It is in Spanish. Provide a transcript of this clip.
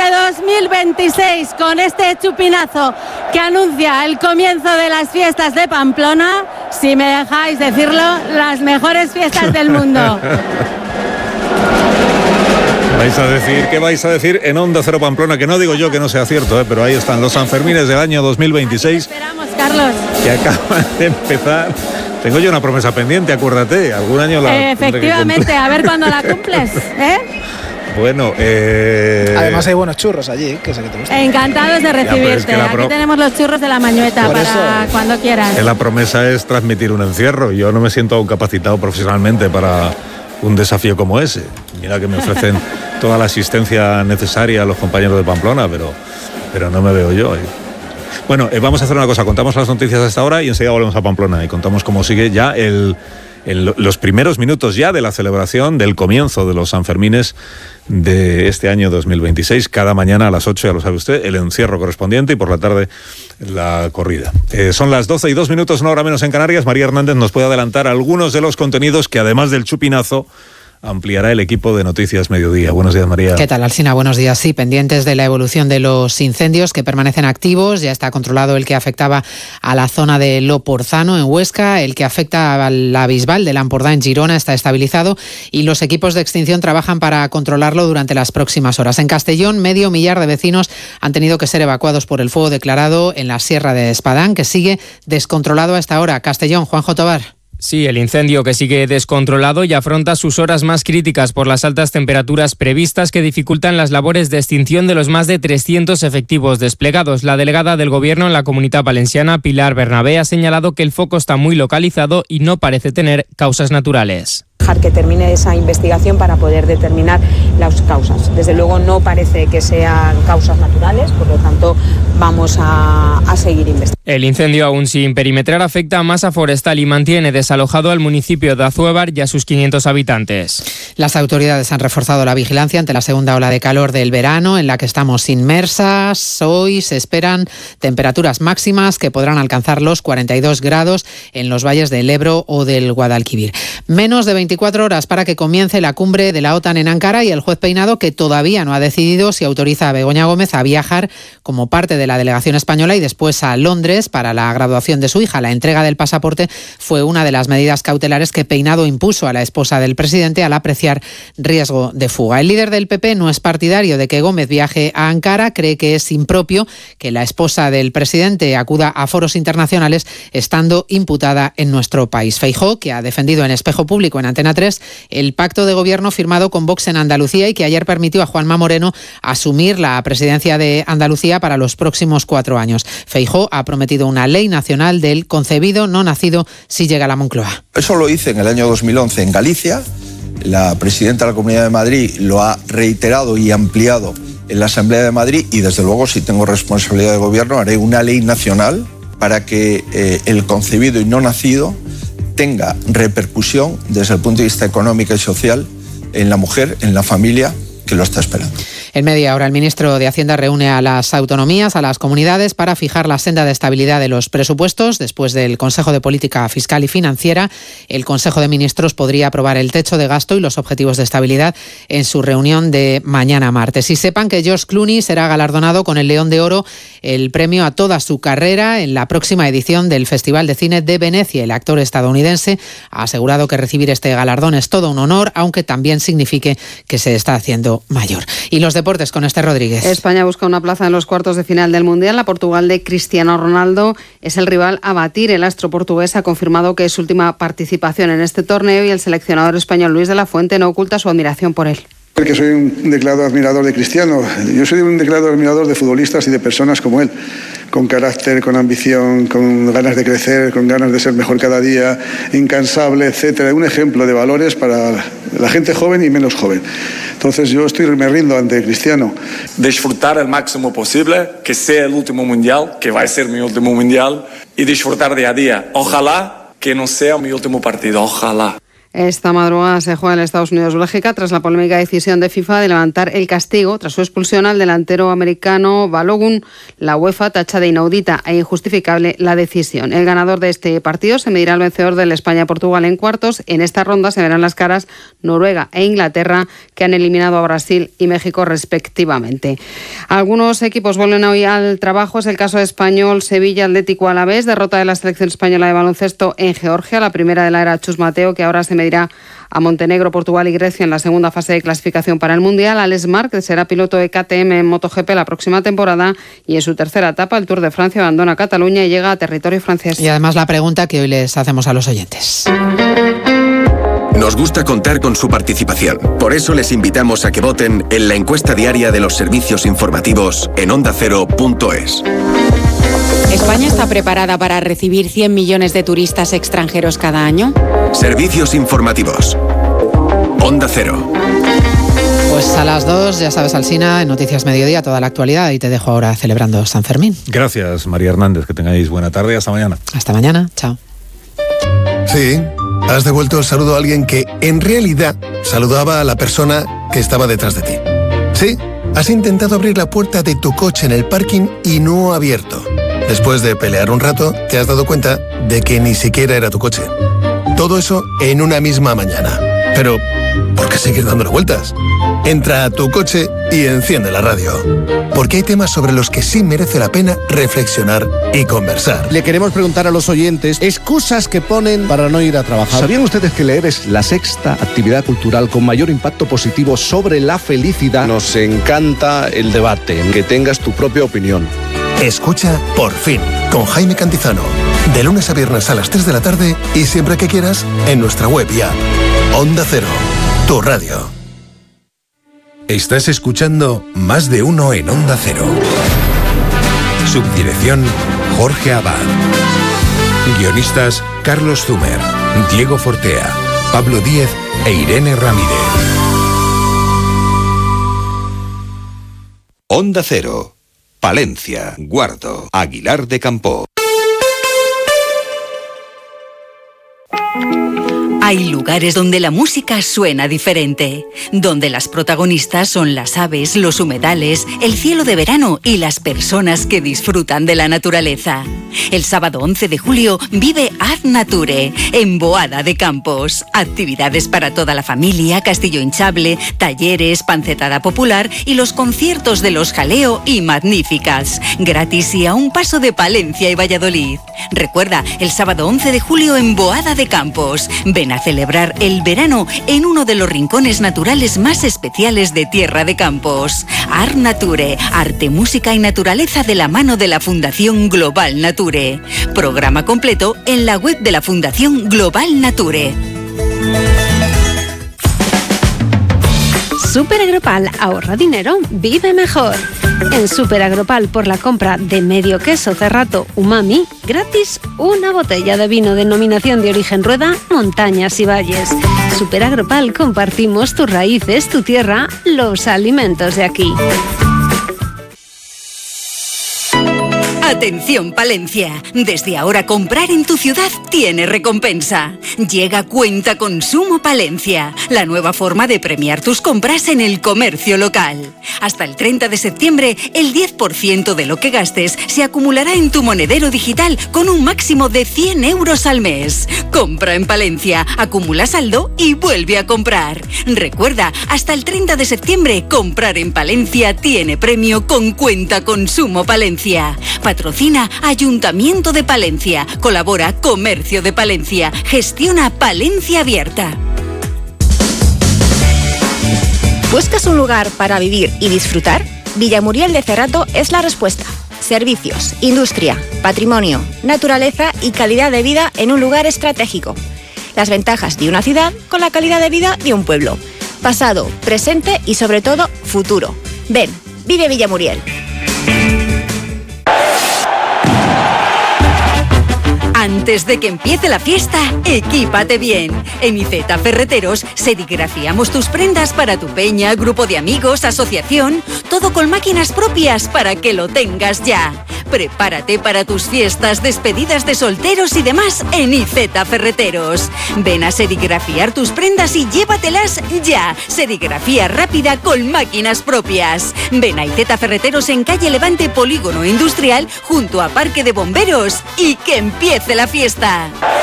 2026 con este chupinazo que anuncia el comienzo de las fiestas de Pamplona, si me dejáis decirlo, las mejores fiestas del mundo. ¿Qué vais a decir en Onda Cero Pamplona? Que no digo yo que no sea cierto, pero ahí están los Sanfermines del año 2026. Esperamos, Carlos. Que acaban de empezar. Tengo yo una promesa pendiente, acuérdate, algún año la efectivamente, a ver cuándo la cumples, ¿eh? Bueno, además hay buenos churros allí, que sé que te gusta. Encantados de recibirte. Aquí tenemos los churros de la Mañueta para cuando quieras. La promesa es transmitir un encierro. Yo no me siento aún capacitado profesionalmente para un desafío como ese. Mira que me ofrecen toda la asistencia necesaria a los compañeros de Pamplona, pero no me veo yo. Bueno, vamos a hacer una cosa. Contamos las noticias hasta ahora y enseguida volvemos a Pamplona y contamos cómo sigue ya los primeros minutos ya de la celebración del comienzo de los Sanfermines de este año 2026. Cada mañana a las 8, ya lo sabe usted, el encierro correspondiente y por la tarde la corrida. Son las 12:02, una hora menos en Canarias. María Hernández nos puede adelantar algunos de los contenidos que, además del chupinazo, ampliará el equipo de Noticias Mediodía. Buenos días, María. ¿Qué tal, Alsina? Buenos días. Sí, pendientes de la evolución de los incendios que permanecen activos. Ya está controlado el que afectaba a la zona de Loporzano en Huesca, el que afecta a la Bisbal de Lampordà en Girona está estabilizado y los equipos de extinción trabajan para controlarlo durante las próximas horas. En Castellón, 500 de vecinos han tenido que ser evacuados por el fuego declarado en la Sierra de Espadán, que sigue descontrolado a esta hora. Castellón, Juanjo Tobar. Sí, el incendio que sigue descontrolado y afronta sus horas más críticas por las altas temperaturas previstas que dificultan las labores de extinción de los más de 300 efectivos desplegados. La delegada del Gobierno en la Comunitat Valenciana, Pilar Bernabé, ha señalado que el foco está muy localizado y no parece tener causas naturales. Dejar que termine esa investigación para poder determinar las causas. Desde luego no parece que sean causas naturales, por lo tanto vamos a seguir investigando. El incendio, aún sin perimetrar, afecta a masa forestal y mantiene desalojado al municipio de Azuévar y a sus 500 habitantes. Las autoridades han reforzado la vigilancia ante la segunda ola de calor del verano en la que estamos inmersas. Hoy se esperan temperaturas máximas que podrán alcanzar los 42 grados en los valles del Ebro o del Guadalquivir. Menos de 24 horas para que comience la cumbre de la OTAN en Ankara y el juez Peinado, que todavía no ha decidido si autoriza a Begoña Gómez a viajar como parte de la delegación española y después a Londres para la graduación de su hija. La entrega del pasaporte fue una de las medidas cautelares que Peinado impuso a la esposa del presidente al apreciar riesgo de fuga. El líder del PP no es partidario de que Gómez viaje a Ankara, cree que es impropio que la esposa del presidente acuda a foros internacionales estando imputada en nuestro país. Feijóo, que ha defendido en Espejo Público en Antena 3 el pacto de gobierno firmado con Vox en Andalucía y que ayer permitió a Juanma Moreno asumir la presidencia de Andalucía para los próximos 4 años. Feijóo ha prometido una ley nacional del concebido no nacido si llega a la Moncloa. Eso lo hice en el año 2011 en Galicia. La presidenta de la Comunidad de Madrid lo ha reiterado y ampliado en la Asamblea de Madrid y desde luego, si tengo responsabilidad de gobierno, haré una ley nacional para que el concebido y no nacido tenga repercusión desde el punto de vista económico y social en la mujer, en la familia que lo está esperando. En media hora, el ministro de Hacienda reúne a las autonomías, a las comunidades, para fijar la senda de estabilidad de los presupuestos. Después del Consejo de Política Fiscal y Financiera, el Consejo de Ministros podría aprobar el techo de gasto y los objetivos de estabilidad en su reunión de mañana martes. Y sepan que George Clooney será galardonado con el León de Oro, el premio a toda su carrera, en la próxima edición del Festival de Cine de Venecia. El actor estadounidense ha asegurado que recibir este galardón es todo un honor, aunque también signifique que se está haciendo mayor. Y los deportes con Esther Rodríguez. España busca una plaza en los cuartos de final del Mundial. La Portugal de Cristiano Ronaldo es el rival a batir. El astro portugués ha confirmado que es su última participación en este torneo y el seleccionador español Luis de la Fuente no oculta su admiración por él. Que soy un declarado admirador de Cristiano. Yo soy un declarado admirador de futbolistas y de personas como él, con carácter, con ambición, con ganas de crecer, con ganas de ser mejor cada día, incansable, etcétera. Un ejemplo de valores para la gente joven y menos joven. Entonces yo me rindo ante Cristiano. Disfrutar al máximo posible, que sea el último mundial, que va a ser mi último mundial, y disfrutar día a día. Ojalá que no sea mi último partido, ojalá. Esta madrugada se juega en Estados Unidos-Bélgica tras la polémica decisión de FIFA de levantar el castigo tras su expulsión al delantero americano Balogun. La UEFA tacha de inaudita e injustificable la decisión. El ganador de este partido se medirá al vencedor del España-Portugal en cuartos. En esta ronda se verán las caras Noruega e Inglaterra, que han eliminado a Brasil y México respectivamente. Algunos equipos vuelven hoy al trabajo. Es el caso de Español, Sevilla, Atlético Alavés. Derrota de la selección española de baloncesto en Georgia, la primera de la era Chus Mateo, que ahora se medirá a Montenegro, Portugal y Grecia en la segunda fase de clasificación para el Mundial. Alex Marc, que será piloto de KTM en MotoGP la próxima temporada, y en su tercera etapa, el Tour de Francia, abandona Cataluña y llega a territorio francés. Y además la pregunta que hoy les hacemos a los oyentes. Nos gusta contar con su participación. Por eso les invitamos a que voten en la encuesta diaria de los servicios informativos en ondacero.es. ¿España está preparada para recibir 100 millones de turistas extranjeros cada año? Servicios informativos. Onda Cero. Pues a las 2, ya sabes, Alsina, en Noticias Mediodía, toda la actualidad, y te dejo ahora celebrando San Fermín. Gracias, María Hernández, que tengáis buena tarde y hasta mañana. Hasta mañana, chao. Sí, has devuelto el saludo a alguien que en realidad saludaba a la persona que estaba detrás de ti. Sí, has intentado abrir la puerta de tu coche en el parking y no ha abierto. Después de pelear un rato, te has dado cuenta de que ni siquiera era tu coche. Todo eso en una misma mañana. Pero, ¿por qué seguir dándole vueltas? Entra a tu coche y enciende la radio. Porque hay temas sobre los que sí merece la pena reflexionar y conversar. Le queremos preguntar a los oyentes excusas que ponen para no ir a trabajar. ¿Sabían ustedes que leer es la sexta actividad cultural con mayor impacto positivo sobre la felicidad? Nos encanta el debate, que tengas tu propia opinión. Escucha Por Fin, con Jaime Cantizano. De lunes a viernes a las 3 de la tarde y siempre que quieras en nuestra web y app. Onda Cero, tu radio. Estás escuchando Más de Uno en Onda Cero. Subdirección Jorge Abad. Guionistas Carlos Zumer, Diego Fortea, Pablo Díez e Irene Ramírez. Onda Cero. Palencia, Guardo, Aguilar de Campoo. Hay lugares donde la música suena diferente, donde las protagonistas son las aves, los humedales, el cielo de verano y las personas que disfrutan de la naturaleza. El sábado 11 de julio vive Ad Nature, en Boada de Campos. Actividades para toda la familia, castillo hinchable, talleres, pancetada popular y los conciertos de Los Jaleo y Magníficas. Gratis y a un paso de Palencia y Valladolid. Recuerda, el sábado 11 de julio en Boada de Campos. Ven a celebrar el verano en uno de los rincones naturales más especiales de Tierra de Campos. Art Nature, arte, música y naturaleza de la mano de la Fundación Global Nature. Programa completo en la web de la Fundación Global Nature. Super Agropal, ahorra dinero, vive mejor. En Super Agropal, por la compra de medio queso Cerrato Umami, gratis una botella de vino denominación de origen Rueda, Montañas y Valles. Super Agropal, compartimos tus raíces, tu tierra, los alimentos de aquí. Atención Palencia, desde ahora comprar en tu ciudad tiene recompensa. Llega Cuenta Consumo Palencia, la nueva forma de premiar tus compras en el comercio local. Hasta el 30 de septiembre, el 10% de lo que gastes se acumulará en tu monedero digital con un máximo de 100 euros al mes. Compra en Palencia, acumula saldo y vuelve a comprar. Recuerda, hasta el 30 de septiembre, comprar en Palencia tiene premio con Cuenta Consumo Palencia. Patrocina Ayuntamiento de Palencia. Colabora Comercio de Palencia. Gestiona Palencia Abierta. ¿Buscas un lugar para vivir y disfrutar? Villamuriel de Cerrato es la respuesta. Servicios, industria, patrimonio, naturaleza y calidad de vida en un lugar estratégico. Las ventajas de una ciudad con la calidad de vida de un pueblo. Pasado, presente y sobre todo futuro. Ven, vive Villamuriel. Antes de que empiece la fiesta, equípate bien. En Iceta Ferreteros serigrafiamos tus prendas para tu peña, grupo de amigos, asociación, todo con máquinas propias para que lo tengas ya. Prepárate para tus fiestas, despedidas de solteros y demás en IZ Ferreteros. Ven a serigrafiar tus prendas y llévatelas ya. Serigrafía rápida con máquinas propias. Ven a IZ Ferreteros en calle Levante, Polígono Industrial, junto a Parque de Bomberos, y que empiece la fiesta.